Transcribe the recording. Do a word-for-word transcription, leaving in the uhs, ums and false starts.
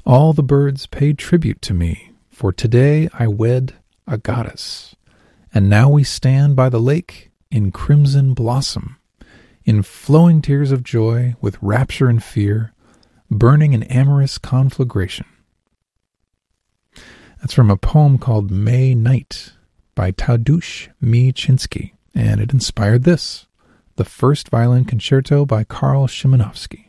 All the birds pay tribute to me, for today I wed a goddess. And now we stand by the lake in crimson blossom, in flowing tears of joy, with rapture and fear, burning in amorous conflagration. That's from a poem called May Night by Tadeusz Mieszynski, and it inspired this, the first violin concerto by Karl Szymanowski.